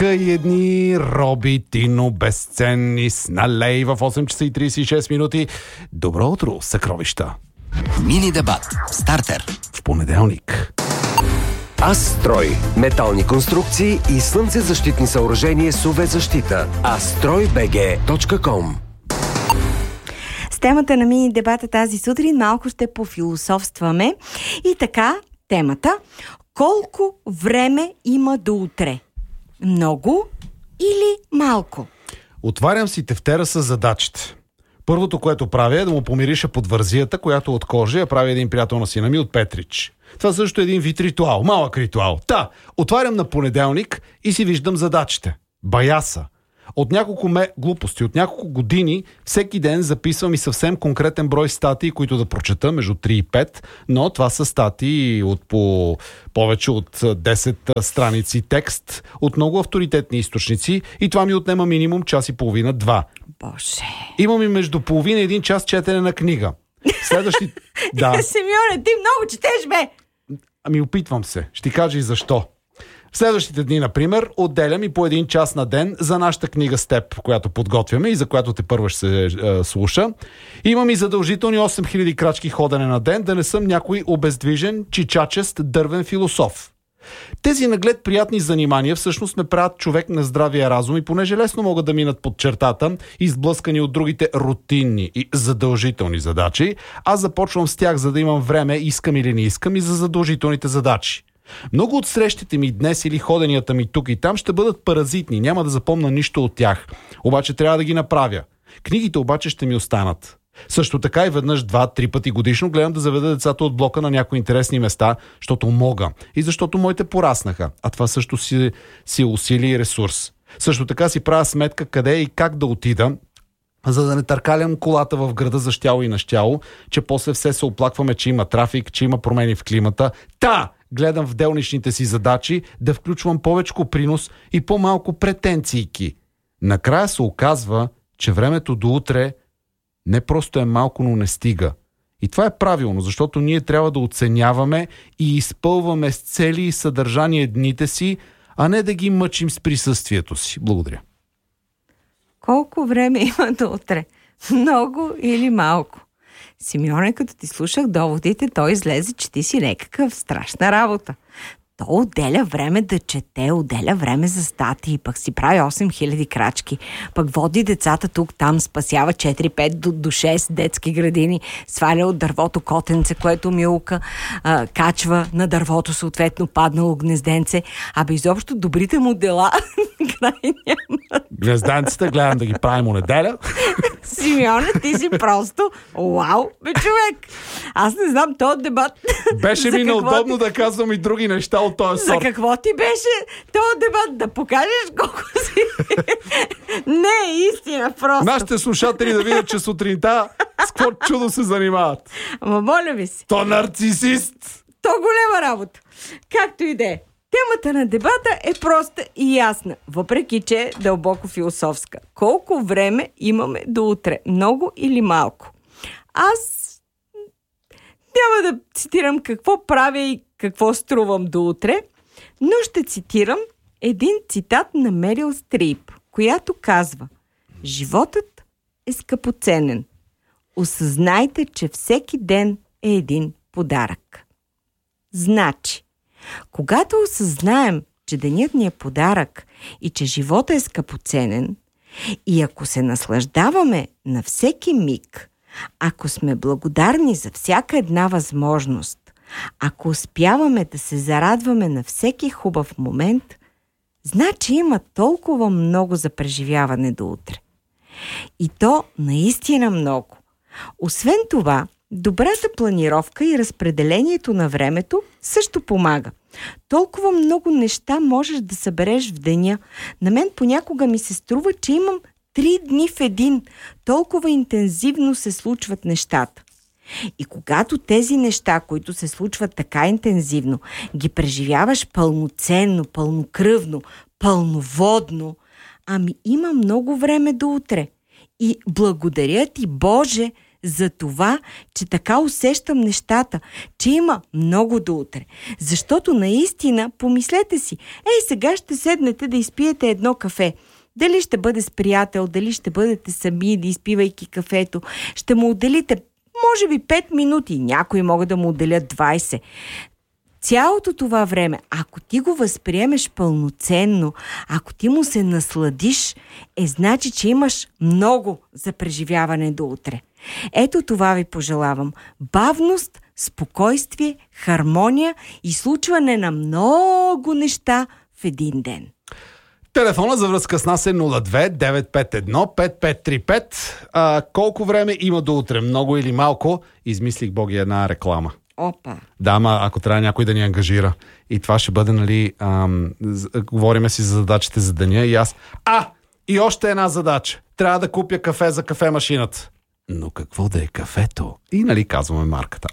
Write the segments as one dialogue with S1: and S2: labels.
S1: И едни роби, Тино, безценни, сналей в 8 часа и 36 минути. Добро утро, съкровища!
S2: Мини дебат. Стартер.
S1: В понеделник.
S3: Астрой. Метални конструкции и слънцезащитни съоръжения с UV-защита. astroybg.com.
S4: С темата на мини дебата тази сутрин малко ще пофилософстваме. И така, темата: колко време има до утре? Много или малко?
S1: Отварям си тефтера с задачите. Първото, което правя, е да му помириша под вързията, която от кожа я прави един приятел на сина ми от Петрич. Това също е един вид ритуал, малък ритуал. Отварям на понеделник и си виждам задачите. Баяса. От няколко глупости, от няколко години, всеки ден записвам и съвсем конкретен брой статии, които да прочета, между 3 и 5, но това са статии от по повече от 10 страници текст, от много авторитетни източници, и това ми отнема минимум час и половина, 2.
S4: Боже!
S1: Имам и между половина и 1 час четене на книга. Следващи... Да.
S4: Симеоне, ти много четеш, бе!
S1: Ами опитвам се. Ще ти кажа и защо. В следващите дни, например, отделям и по 1 час на ден за нашата книга с теб, която подготвяме и за която те първа ще се слуша. Имам и задължителни 8000 крачки ходене на ден, да не съм някой обездвижен, чичачест, дървен философ. Тези наглед приятни занимания всъщност ме правят човек на здравия разум и понеже лесно могат да минат под чертата, изблъскани от другите рутинни и задължителни задачи, аз започвам с тях, за да имам време, искам или не искам, и за задължителните задачи. Много от срещите ми днес или ходенията ми тук и там ще бъдат паразитни, няма да запомна нищо от тях. Обаче трябва да ги направя. Книгите обаче ще ми останат. Също така и веднъж 2-3 пъти годишно гледам да заведа децата от блока на някои интересни места, защото мога и защото моите пораснаха, а това също си е усилие и ресурс. Също така си правя сметка къде и как да отида, за да не търкалям колата в града за щяло и нащяло, че после все се оплакваме, че има трафик, че има промени в климата. Гледам в делничните си задачи да включвам повече принос и по-малко претенцийки. Накрая се оказва, че времето до утре не просто е малко, но не стига. И това е правилно, защото ние трябва да оценяваме и изпълваме с цели и съдържание дните си, а не да ги мъчим с присъствието си. Благодаря.
S4: Колко време има до утре? Много или малко? Симеоне, като ти слушах доводите, той излезе, че ти си някакъв страшна работа. То отделя време да чете, отделя време за статии, пък си прави 8000 крачки, пък води децата тук-там, спасява 4-5 до 6 детски градини, сваля от дървото котенце, което милка, качва на дървото, съответно паднало гнезденце. Изобщо добрите му дела край няма.
S1: Гнезденцата гледам да ги правим у неделя.
S4: Симеоне, ти си просто вау, бе, човек! Аз не знам, този дебат...
S1: Беше ми неудобно да казвам и други неща от този сорт.
S4: За какво ти беше този дебат? Да покажеш колко си... Не, истина, просто.
S1: Нашите слушатели да видят, че сутринта с какво чудо се занимават.
S4: Ама моля ви се.
S1: То нарцисист!
S4: То голяма работа. Както и да е. Темата на дебата е проста и ясна, въпреки че е дълбоко философска. Колко време имаме до утре? Много или малко? Аз няма да цитирам какво правя и какво струвам до утре, но ще цитирам един цитат на Мерил Стрип, която казва: животът е скъпоценен. Осъзнайте, че всеки ден е един подарък. Значи, когато осъзнаем, че денят ни е подарък и че живота е скъпоценен, и ако се наслаждаваме на всеки миг, ако сме благодарни за всяка една възможност, ако успяваме да се зарадваме на всеки хубав момент, значи има толкова много за преживяване до утре. И то наистина много. Освен това, добрата планировка и разпределението на времето също помага. Толкова много неща можеш да събереш в деня. На мен понякога ми се струва, че имам 3 дни в един. Толкова интензивно се случват нещата. И когато тези неща, които се случват така интензивно, ги преживяваш пълноценно, пълнокръвно, пълноводно, има много време до утре. И благодаря ти, Боже, за това, че така усещам нещата, че има много до утре. Защото наистина, помислете си, сега ще седнете да изпиете едно кафе. Дали ще бъде с приятел, дали ще бъдете сами, да изпивайки кафето, ще му отделите може би 5 минути, някои могат да му отделят 20. Цялото това време, ако ти го възприемеш пълноценно, ако ти му се насладиш, значи, че имаш много за преживяване до утре. Ето това ви пожелавам. Бавност, спокойствие, хармония и случване на много неща в един ден.
S1: Телефона за връзка с нас е 02-951-5535. Колко време има до утре? Много или малко? Измислих, Боги, една реклама.
S4: Опа.
S1: Да, ако трябва някой да ни ангажира. И това ще бъде, нали, говориме си за задачите за деня и аз. И още една задача. Трябва да купя кафе за кафемашината. Но какво да е кафето? И, нали, казваме марката.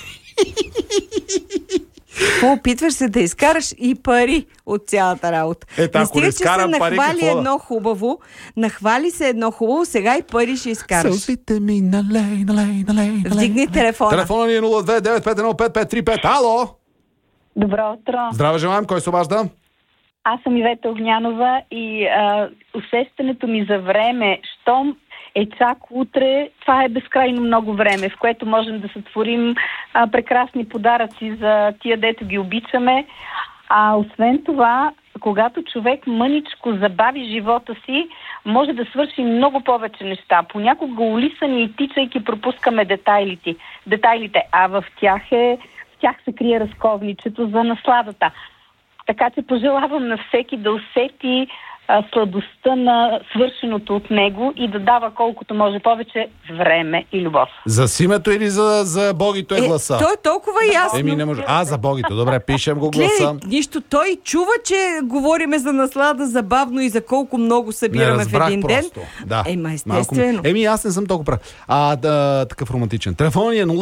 S4: Опитваш се да изкараш и пари от цялата работа.
S1: Не стига, че се
S4: нахвали едно хубаво, нахвали се едно хубаво, сега и пари ще изкараш.
S1: Сълзите ми налей.
S4: Вдигни телефона.
S1: Телефона ни е 02-951-5535. Ало!
S5: Добро утро.
S1: Здраве желаем, кой се обажда?
S5: Аз съм Ивета Огнянова и усещането ми за време, щом чак утре, това е безкрайно много време, в което можем да сътворим прекрасни подаръци за тия, дето ги обичаме. Освен това, когато човек мъничко забави живота си, може да свърши много повече неща. Понякога улисани и тичайки пропускаме детайлите, а в тях се крие разковничето за насладата. Така че пожелавам на всеки да усети сладостта на свършеното от него и да дава колкото може повече време и любов.
S1: За симето или за Богито е гласа?
S4: То е толкова ясно.
S1: Не може. За Богито. Добре, пишем го гласа.
S4: Гледай, нищо. Той чува, че говориме за наслада забавно и за колко много събираме в един ден.
S1: Да.
S4: Естествено.
S1: Аз не съм толкова прав. Такъв романтичен. Телефон е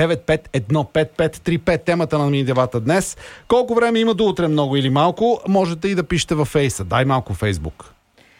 S1: 02-951-5535. Темата на мини дебата днес. Колко време има до утре, много или малко? Можете и да пишете във Фейса. Дай малко Фейсбук.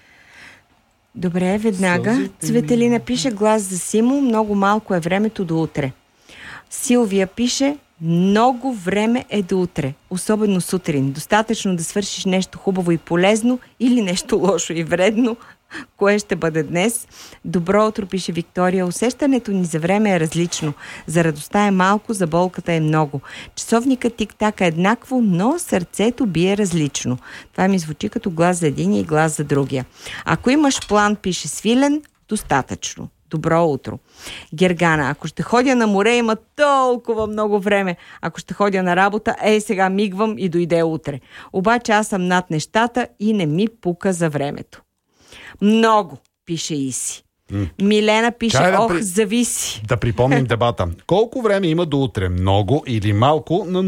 S4: Добре, веднага. Цветелина пише: глас за Симо, много малко е времето до утре. Силвия пише: много време е до утре, особено сутрин. Достатъчно да свършиш нещо хубаво и полезно или нещо лошо и вредно. Кое ще бъде днес? Добро утро, пише Виктория. Усещането ни за време е различно. За радостта е малко, за болката е много. Часовникът тик-так е еднакво, но сърцето бие различно. Това ми звучи като глас за един и глас за другия. Ако имаш план, пише Свилен, достатъчно. Добро утро. Гергана: ако ще ходя на море, има толкова много време. Ако ще ходя на работа, сега мигвам и дойде утре. Обаче аз съм над нещата и не ми пука за времето. Много, пише Иси. Милена пише: зависи.
S1: Да припомним дебата. Колко време има до утре? Много или малко? На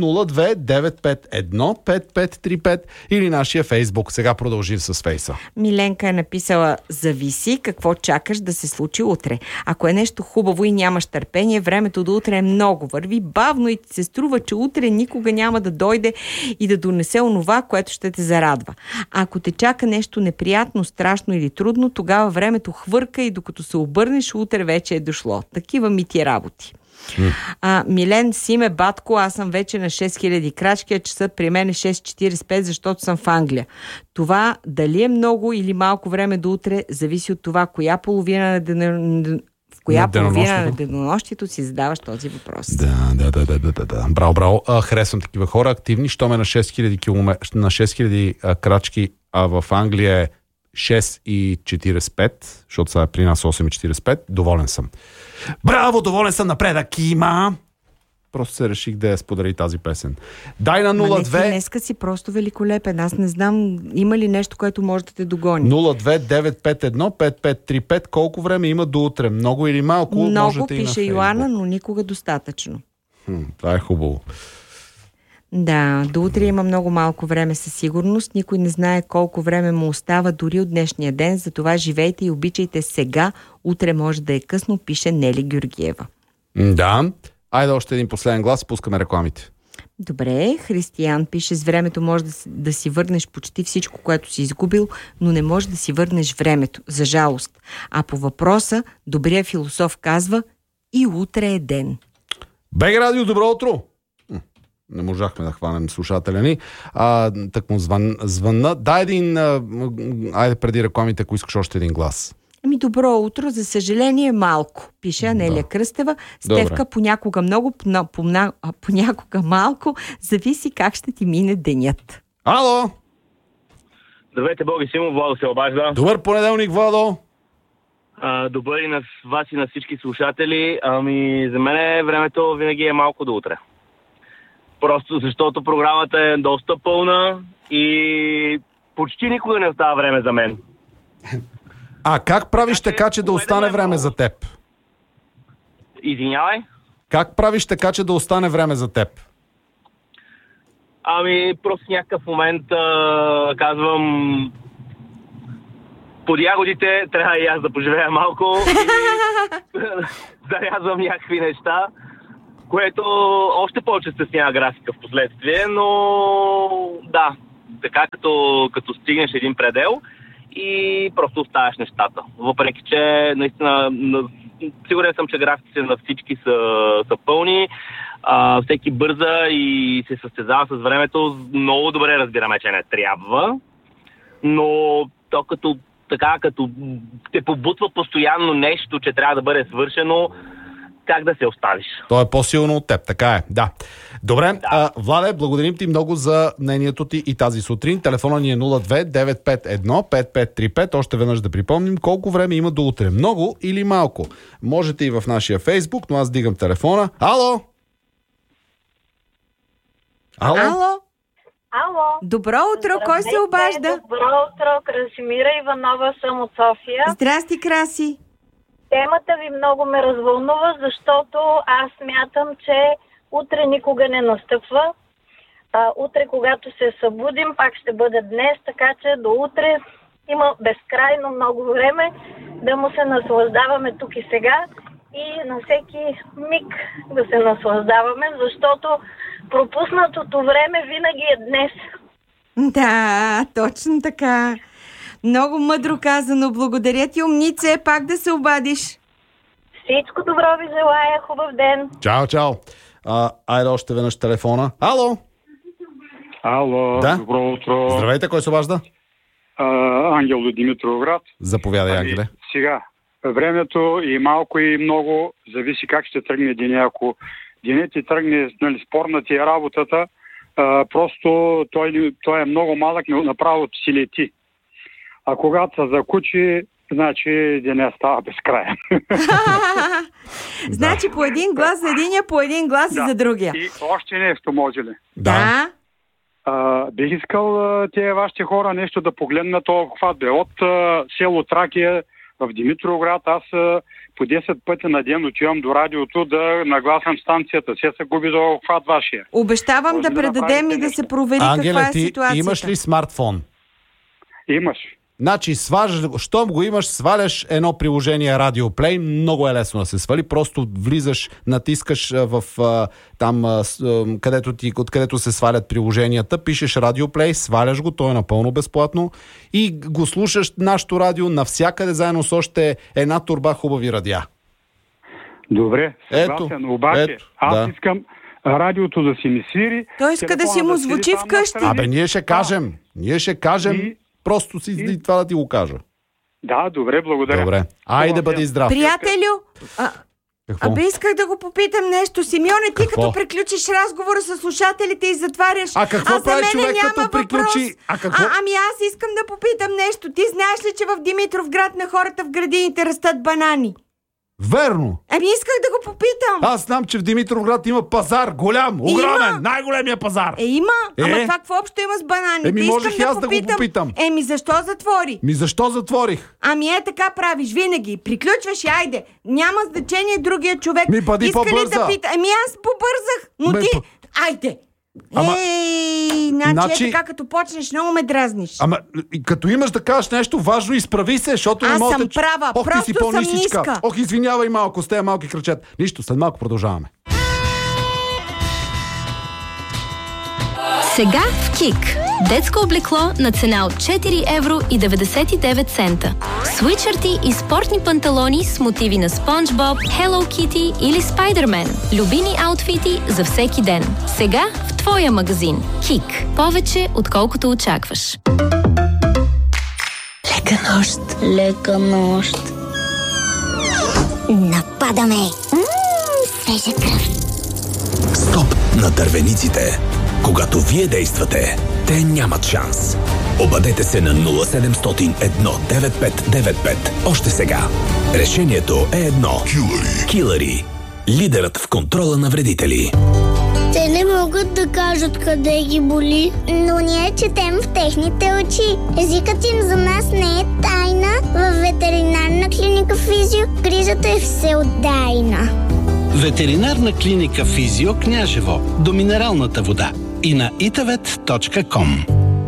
S1: 02-951-5535 или нашия Фейсбук. Сега продължим с Фейса.
S4: Миленка е написала: зависи какво чакаш да се случи утре. Ако е нещо хубаво и нямаш търпение, времето до утре е много. Върви бавно и ти се струва, че утре никога няма да дойде и да донесе онова, което ще те зарадва. Ако те чака нещо неприятно, страшно или трудно, тогава времето хвърка и докато се обърнеш, утре вече е дошло. Такива ми ти работи. Милен: Симе, батко, аз съм вече на 6000 крачки, а часът при мен е 6:45, защото съм в Англия. Това дали е много или малко време до утре, зависи от това, коя половина на денонощието си задаваш този въпрос.
S1: Да. Браво. Харесвам такива хора, активни. Щом е на 6000 крачки, а в Англия е 6:45, защото сега при нас 8:45. Доволен съм. Браво, доволен съм, напредък има. Просто се реших да я сподели тази песен. Дай на 02...
S4: Днеска си просто великолепен. Аз не знам, има ли нещо, което може да те догони.
S1: 02-951-5535. Колко време има до утре? Много или малко?
S4: Много, пише Йоанна, но никога достатъчно.
S1: Това е хубаво.
S4: Да, до утре има много малко време със сигурност. Никой не знае колко време му остава дори от днешния ден. Затова живейте и обичайте сега. Утре може да е късно, пише Нели Георгиева.
S1: Да. Айде още един последен глас, пускаме рекламите.
S4: Добре, Християн пише: с времето може да си върнеш почти всичко, което си изгубил, но не може да си върнеш времето, за жалост. А по въпроса, добрият философ казва: и утре е ден.
S1: БГ Радио, добро утро! Не можахме да хванем слушателя ни. Так му звънна. Дай един... айде преди рекламите, ако искаш още един глас.
S4: Ами добро утро, за съжаление малко, пише Анелия Кръстева. Стевка понякога много, понякога малко, зависи как ще ти мине денят.
S1: Ало!
S6: Здравейте, Боги Симов, Владо се обажда.
S1: Добър понеделник, Владо!
S6: Добър и на вас и на всички слушатели. Ами, за мен времето винаги е малко до утре. Просто защото програмата е доста пълна и почти никога не остава време за мен.
S1: А как правиш така, че да остане време за теб?
S6: Извинявай?
S1: Как правиш така, че да остане време за теб?
S6: Ами, просто в някакъв момент казвам... Под ягодите трябва и аз да поживея малко и зарязвам някакви неща, което още повече стеснява графика в последствие, но да, така като стигнеш един предел и просто оставяш нещата. Въпреки че наистина сигурен съм, че графиците на всички са пълни, всеки бърза и се състезава с времето. Много добре разбираме, че не трябва, но то като те побутва постоянно нещо, че трябва да бъде свършено, как да се оставиш? То
S1: е по-силно от теб, така е, да. Добре, да. Владе, благодарим ти много за мнението ти и тази сутрин. Телефонът ни е 02-951-5535. Още веднъж да припомним колко време има до утре. Много или малко? Можете и в нашия Фейсбук, но аз дигам телефона. Ало!
S4: Ало!
S7: Ало!
S4: Добро утро, кой се обажда?
S7: Добро утро, Красимира Иванова съм от София.
S4: Здрасти, Краси!
S7: Темата ви много ме развълнува, защото аз смятам, че утре никога не настъпва. Утре, когато се събудим, пак ще бъде днес, така че до утре има безкрайно много време да му се наслаждаваме тук и сега и на всеки миг да се наслаждаваме, защото пропуснатото време винаги е днес.
S4: Да, точно така. Много мъдро казано. Благодаря ти, умнице. Пак да се обадиш.
S7: Всичко добро ви желая. Хубав ден.
S1: Чао, чао. Айде още веднъж телефона. Ало!
S8: Ало,
S1: да?
S8: Добро утро.
S1: Здравейте, кой се обажда?
S8: Ангел от Димитровград.
S1: Заповядай, Ангеле.
S8: Сега, времето и малко и много зависи как ще тръгне деня. Ако денят ти тръгне, спорна ти е работата, просто той е много малък, но направо си лети. А когато се закучи, значи деня става безкрайен.
S4: Значи по един глас за единия, по един глас и за другия.
S8: И още нещо може ли?
S4: Да.
S8: Бих искал тези вашите хора нещо да погледнат този обхват. От село Тракия в Димитровград аз по 10 пъти на ден отивам до радиото да нагласям станцията. Се губи за обхват вашия.
S4: Обещавам може да предадем и да се провери каква е ситуацията.
S1: Имаш ли смартфон?
S8: Имаш.
S1: Значи, щом го имаш, сваляш едно приложение Radio Play, много е лесно да се свали, просто влизаш, натискаш в там, откъдето се свалят приложенията, пишеш Radio Play, сваляш го, то е напълно безплатно и го слушаш нашото радио навсякъде, заедно с още една турба хубави радиа.
S8: Добре, съгласен, обаче аз искам радиото да си ми свири.
S4: Той иска да си му звучи вкъщи.
S1: Ние ще кажем. Просто си и това да ти го кажа.
S8: Да, добре, благодаря.
S1: Добре. Айде бъди здрав.
S4: Приятелю, исках да го попитам нещо. Симеоне, ти като приключиш разговора с слушателите и затваряш.
S1: Какво прави човек като приключи?
S4: Ами аз искам да попитам нещо. Ти знаеш ли, че в Димитровград на хората в градините растат банани?
S1: Верно.
S4: Ами исках да го попитам.
S1: Аз знам, че в Димитровград има пазар. Голям, огромен, най-големия пазар.
S4: Има. Ама това какво общо има с бананите?
S1: Можех и аз да го попитам.
S4: Защо затвори?
S1: Защо затворих?
S4: Така правиш винаги. Приключваш и айде. Няма значение другия човек.
S1: Бъди по-бърза.
S4: Да пита. Аз побързах. Но ти... Айде. Значи така като почнеш, много ме дразниш.
S1: Като имаш да кажеш нещо важно, изправи се, защото не можеш.
S4: Аз съм права, просто съм ниска.
S1: Извинявай малко, с тези малки кръчета. Нищо, след малко продължаваме.
S9: Сега в КИК. Детско облекло на цена от 4,99 €. Свитшърти и спортни панталони с мотиви на Спонж Боб, Hello Kitty или Спайдермен. Любими аутфити за всеки ден. Сега в твоя магазин. КИК. Повече отколкото очакваш.
S10: Лека нощ. Лека нощ. Нападаме. Свежа кръв.
S11: Стоп на дървениците. Когато вие действате, те нямат шанс. Обадете се на 0700-19595. Още сега. Решението е едно. Килъри. Лидерът в контрола на вредители.
S10: Те не могат да кажат къде ги боли, но ние четем в техните очи. Езикът им за нас не е тайна. Във ветеринарна клиника Физио грижата е всеотдайна.
S12: Ветеринарна клиника Физио Княжево до минералната вода и на itavet.com.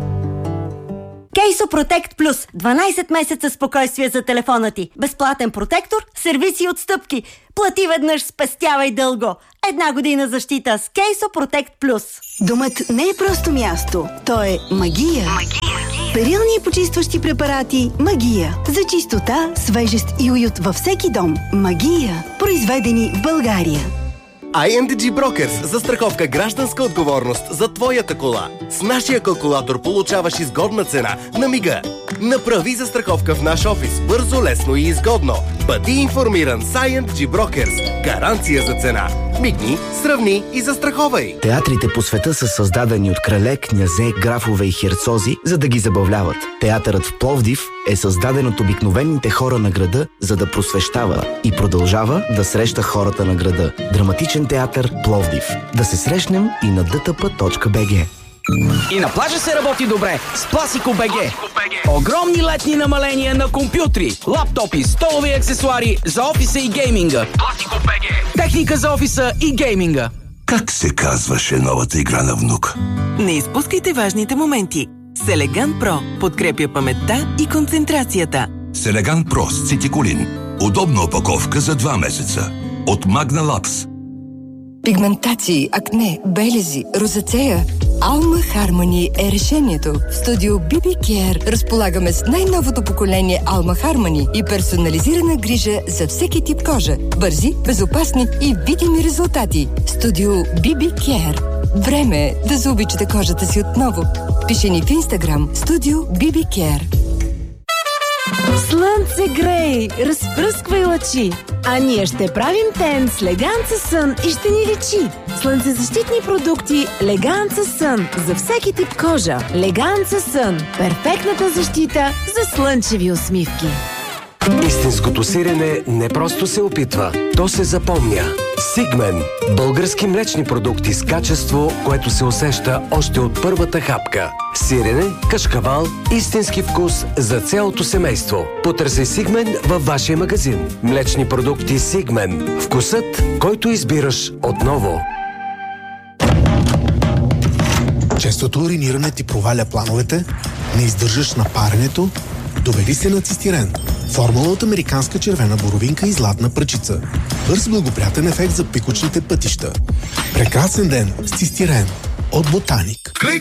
S13: Кейсо Протект Плюс. 12 месеца спокойствие за телефона ти. Безплатен протектор, сервиси и отстъпки. Плати веднъж, спестявай дълго. 1 година защита с Кейсо Протект Плюс.
S14: Домът не е просто място. То е магия. Перилни и почистващи препарати Магия. За чистота, свежест и уют във всеки дом. Магия. Произведени в България.
S15: INDG Brokers. Застраховка гражданска отговорност за твоята кола. С нашия калкулатор получаваш изгодна цена на мига. Направи застраховка в наш офис. Бързо, лесно и изгодно. Бъди информиран с INDG Brokers. Гаранция за цена. Мигни, сравни и застраховай.
S16: Театрите по света са създадени от крале, князе, графове и херцози, за да ги забавляват. Театърът в Пловдив е създаден от обикновените хора на града, за да просвещава и продължава да среща хората на града. Драматичен театър Пловдив. Да се срещнем и на dtp.bg.
S17: И на плажа се работи добре с Пласико БГ. Огромни летни намаления на компютри, лаптопи, столови аксесуари за офиса и гейминга. Пласико БГ. Техника за офиса и гейминга.
S11: Как се казваше новата игра на внук?
S18: Не изпускайте важните моменти. Селеган Про подкрепя паметта и концентрацията.
S11: Селеган Про с цитиколин. Удобна опаковка за 2 месеца. От Magna Labs.
S19: Пигментации, акне, белези, розацея. Alma Harmony е решението. В студио BB Care разполагаме с най-новото поколение Alma Harmony и персонализирана грижа за всеки тип кожа. Бързи, безопасни и видими резултати. Студио BB Care. Време е да заобичате кожата си отново. Пиши ни в Instagram студио BB Care.
S20: Слънце грей, разпръсквай лъчи, а ние ще правим тен с Леганца Сън и ще ни лечи. Слънцезащитни продукти Леганца Сън за всеки тип кожа. Леганца Сън – перфектната защита за слънчеви усмивки.
S3: Истинското сирене не просто се опитва, то се запомня. Сигмен – български млечни продукти с качество, което се усеща още от първата хапка. Сирене, кашкавал, истински вкус за цялото семейство. Потърси Сигмен във вашия магазин. Млечни продукти Сигмен. Вкусът, който избираш отново.
S21: Честото уриниране ти проваля плановете, не издържаш на паренето, довери се на цистирен. Формула от американска червена боровинка и златна пръчица. Бърз благоприятен ефект за пикочните пътища. Прекрасен ден с цистирен от Ботаник.